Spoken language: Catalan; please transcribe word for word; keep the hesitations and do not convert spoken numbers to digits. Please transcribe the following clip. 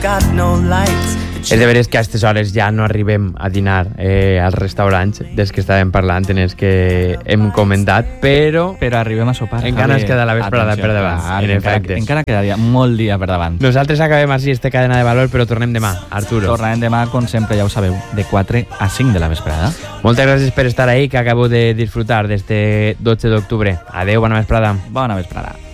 És de veres que a aquestes hores ja no arribem a dinar eh, als restaurants des que estàvem parlant en els que hem comentat, però... Però arribem a sopar. Encara ens queda la vesprada per davant, en efecte. Encara quedaria molt dia per davant. Nosaltres acabem així esta cadena de valor, però tornem demà, Arturo. Tornarem demà, com sempre, ja ho sabeu, de quatre a cinc de la vesprada. Moltes gràcies per estar ahí, que acabo de disfrutar d'este dotze d'octubre. Adeu, bona vesprada. Bona vesprada.